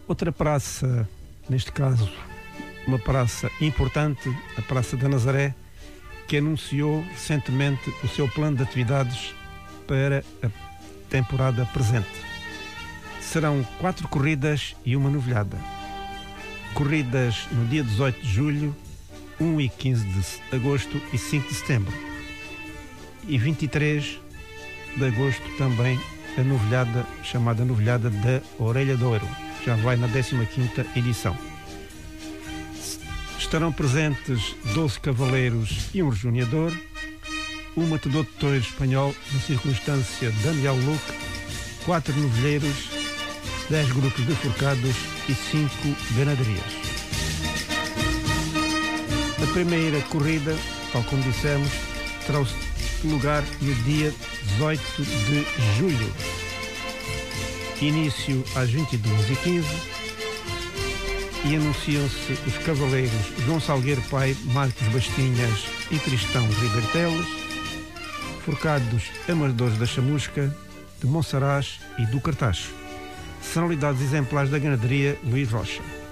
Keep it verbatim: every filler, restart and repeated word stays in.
Outra praça, neste caso, uma praça importante, a Praça da Nazaré, que anunciou recentemente o seu plano de atividades para a temporada presente. Serão quatro corridas e uma novilhada. Corridas no dia dezoito de julho, um e quinze de agosto e cinco de setembro. E vinte e três de agosto também a novilhada, chamada novilhada da Orelha do Ouro. Já vai na décima quinta edição. Estarão presentes doze cavaleiros e um rejoneador, um matador de touro espanhol, na circunstância Daniel Luque, quatro novilheiros, dez grupos de forcados e cinco ganaderias. A primeira corrida, tal como dissemos, terá lugar no dia dezoito de julho. Início às vinte e duas e quinze e anunciam-se os cavaleiros João Salgueiro Pai, Marcos Bastinhas e Tristão Ribeiro Teles, forcados Amadores da Chamusca, de Monsaraz e do Cartacho. São lidades exemplares da ganaderia Luís Rocha.